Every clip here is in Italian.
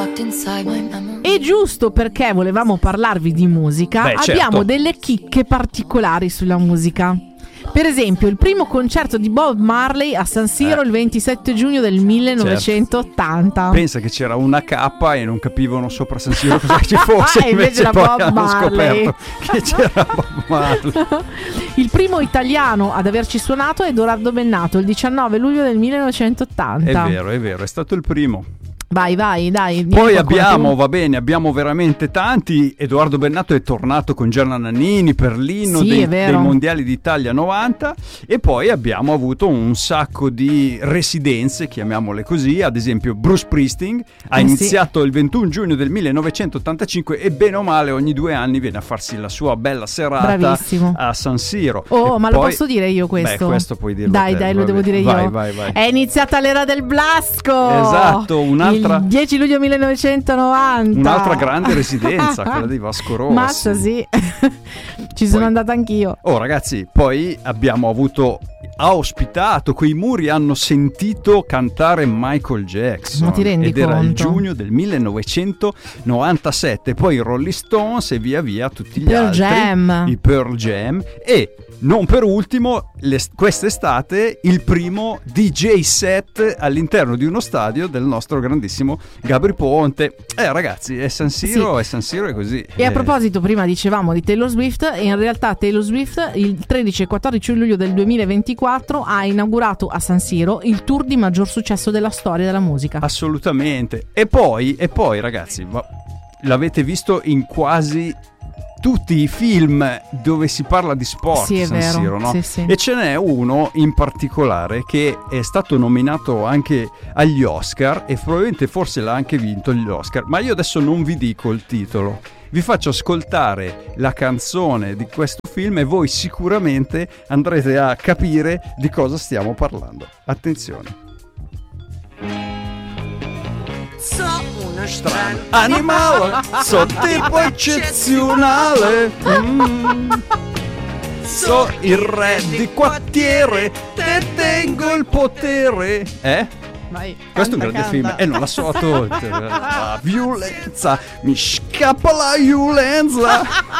E giusto perché volevamo parlarvi di musica, abbiamo delle chicche particolari sulla musica. Per esempio, il primo concerto di Bob Marley a San Siro il 27 giugno del 1980. Certo. Pensa che c'era una K e non capivano sopra San Siro cosa ci fosse. Invece era poi Bob hanno Marley. scoperto che c'era Bob Marley. Il primo italiano ad averci suonato è Edoardo Bennato, il 19 luglio del 1980. È vero, è stato il primo. Vai, dai. Poi abbiamo veramente tanti. Edoardo Bennato è tornato con Gianna Nannini per l'inno dei mondiali d'Italia 90. E poi abbiamo avuto un sacco di residenze, chiamiamole così. Ad esempio Bruce Springsteen ha iniziato il 21 giugno del 1985 e bene o male ogni 2 anni viene a farsi la sua bella serata a San Siro. Ma lo posso dire io questo? Questo puoi dirlo. Dai, lo devo dire io. Vai. È iniziata l'era del Blasco. Esatto, il 10 luglio 1990. Un'altra grande residenza, quella di Vasco Rossi. Mazza, sì. Ci sono andata anch'io. Ragazzi, poi abbiamo ha ospitato, quei muri hanno sentito cantare Michael Jackson. Ma ti rendi conto? Era il giugno del 1997. Poi i Rolling Stones e via via tutti gli altri. I Pearl Jam. E non per ultimo, quest'estate il primo DJ set all'interno di uno stadio del nostro grandissimo Gabri Ponte. Ragazzi, è San Siro, è così. E a proposito, prima dicevamo di Taylor Swift, e in realtà Taylor Swift il 13 e 14 luglio del 2024 ha inaugurato a San Siro il tour di maggior successo della storia della musica. Assolutamente. E poi ragazzi, l'avete visto in quasi tutti i film dove si parla di sport, San Siro, no? Sì. E ce n'è uno in particolare che è stato nominato anche agli Oscar e probabilmente forse l'ha anche vinto gli Oscar, ma io adesso non vi dico il titolo, vi faccio ascoltare la canzone di questo film e voi sicuramente andrete a capire di cosa stiamo parlando. Attenzione. Uno strano animale, so tipo eccezionale. So il re di quartiere, te tengo il potere. Vai, questo è un grande film e non la so la violenza, mi scappa la violenza.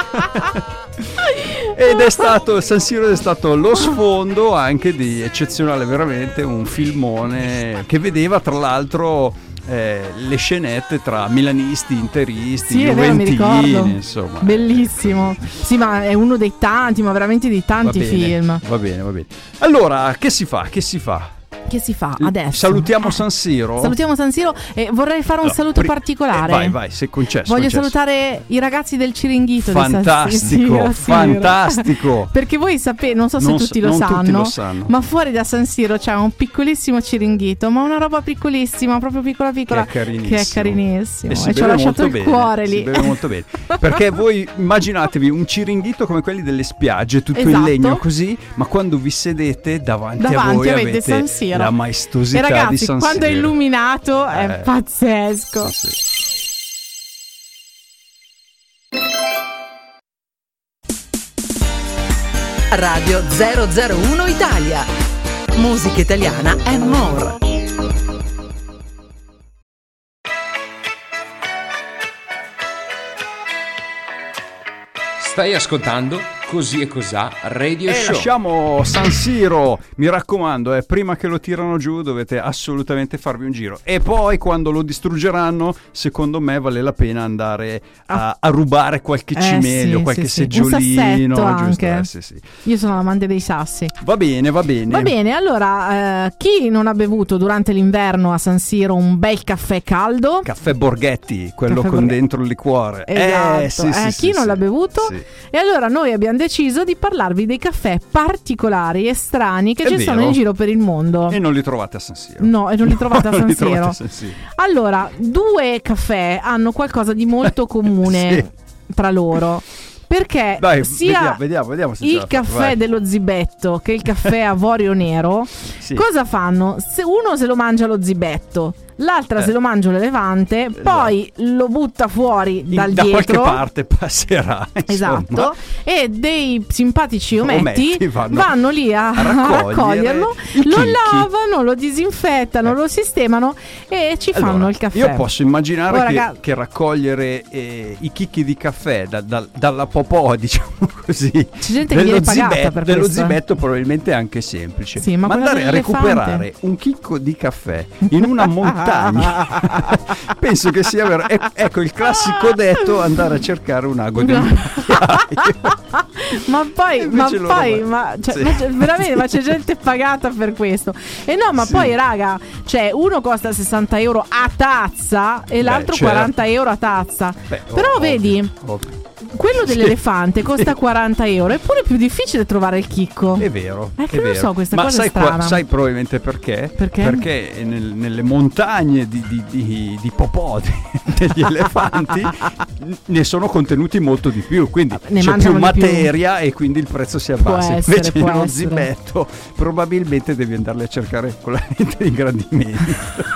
Ed è stato San Siro, è stato lo sfondo anche di Eccezionale, veramente un filmone che vedeva tra l'altro le scenette tra milanisti, interisti, juventini, insomma. Bellissimo. Sì, ma è uno dei tanti, ma veramente di tanti film. Va bene. Allora, che si fa? Che si fa adesso? Salutiamo San Siro. E vorrei fare un saluto particolare. Vai, se concesso. Voglio salutare i ragazzi del Ciringhito. Fantastico. Perché voi sapete, non so se tutti lo sanno, ma fuori da San Siro c'è un piccolissimo Ciringhito, ma una roba piccolissima, proprio piccola, che è carinissimo. E ci ho lasciato il cuore lì. Si beve molto bene. Perché voi immaginatevi un Ciringhito come quelli delle spiagge, tutto in legno così, ma quando vi sedete davanti a voi avete San Siro, la maestosità, e ragazzi, di San Siro. Quando è illuminato è pazzesco. Sì. Radio 001 Italia. Musica italiana and more. Stai ascoltando Così e Cosà Radio Show. Lasciamo San Siro, mi raccomando, prima che lo tirano giù dovete assolutamente farvi un giro. E poi quando lo distruggeranno, secondo me vale la pena andare a rubare qualche cimelio, qualche seggiolino. Un giusto? anche. Sì. Io sono amante dei sassi. Va bene. Va bene, allora, chi non ha bevuto durante l'inverno a San Siro un bel caffè caldo? Caffè Borghetti, quello con dentro il liquore. Esatto. Chi non l'ha bevuto? Sì. E allora noi abbiamo deciso di parlarvi dei caffè particolari e strani che ci sono in giro per il mondo. E non li trovate a San Siro. No, e non li trovate a San Siro. Siro. Allora, 2 caffè hanno qualcosa di molto comune tra loro. Perché vediamo se il caffè dello zibetto che il caffè avorio nero cosa fanno? Se uno se lo mangia lo zibetto, l'altra se lo mangia l'elefante, poi lo butta fuori dal da dietro. Da qualche parte passerà. Esatto. E dei simpatici ometti vanno lì a raccoglierlo, lo lavano, lo disinfettano, lo sistemano e ci fanno il caffè. Io posso immaginare che raccogliere i chicchi di caffè dalla popò, diciamo così, c'è gente che viene pagata per dello questo, zibetto probabilmente è anche semplice. Sì, ma andare a recuperare un chicco di caffè in una montagna penso che sia vero. Ecco il classico detto: andare a cercare un ago del veramente, ma c'è gente pagata per questo. E no, ma poi raga, cioè uno costa 60 euro a tazza e l'altro 40 euro a tazza. Però vedi, quello dell'elefante costa 40 euro, eppure è più difficile trovare il chicco. È vero. Che non so, questa cosa è strana. Sai probabilmente perché? Perché nelle montagne di popò degli elefanti ne sono contenuti molto di più, quindi c'è più materia e quindi il prezzo si abbassa. Invece nello zibetto probabilmente devi andarli a cercare con la lente di ingrandimento.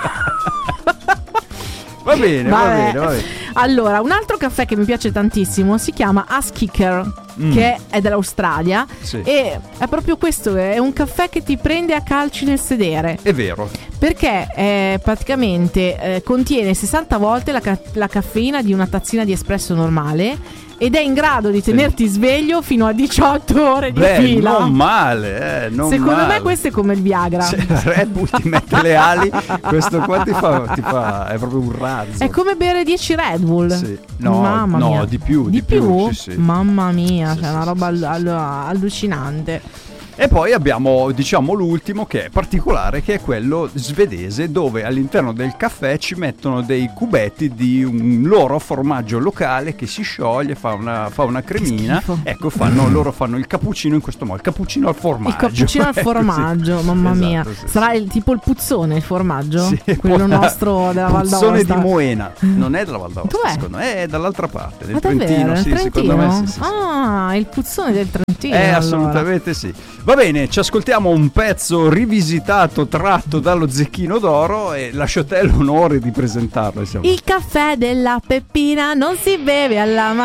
Va bene. Allora, un altro caffè che mi piace tantissimo si chiama Ass Kicker, che è dell'Australia, e è proprio questo, è un caffè che ti prende a calci nel sedere. È vero. Perché praticamente contiene 60 volte la caffeina di una tazzina di espresso normale ed è in grado di tenerti sveglio fino a 18 ore di fila. Non male, secondo me questo è come il Viagra. Se la Red Bull ti mette le ali, questo qua ti fa è proprio un razzo. È come bere 10 Red Bull. Sì. No, di più. Di più? Sì. Mamma mia, c'è una roba allucinante. E poi abbiamo, diciamo, l'ultimo che è particolare, che è quello svedese, dove all'interno del caffè ci mettono dei cubetti di un loro formaggio locale che si scioglie, fa una cremina. Ecco, loro fanno il cappuccino in questo modo, il cappuccino al formaggio. Il cappuccino al formaggio, mamma mia. Sì. Sarà tipo il puzzone, il formaggio? Sì, quello nostro della Val d'Aosta. Puzzone di Moena, non è della Val d'Aosta, secondo me è dall'altra parte, del Trentino. Sì, secondo me sì. Ah, il puzzone del Trentino. Assolutamente sì. Va bene, ci ascoltiamo un pezzo rivisitato, tratto dallo Zecchino d'Oro, e lascio a te l'onore di presentarlo. Il caffè della Peppina non si beve alla